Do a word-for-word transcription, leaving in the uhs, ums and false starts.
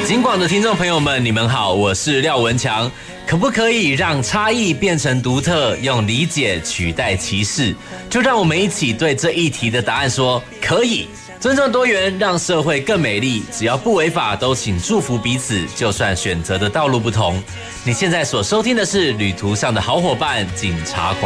警广的听众朋友们，你们好，我是廖文强。可不可以让差异变成独特，用理解取代歧视？就让我们一起对这一题的答案说可以。尊重多元，让社会更美丽。只要不违法，都请祝福彼此。就算选择的道路不同，你现在所收听的是旅途上的好伙伴——警察广。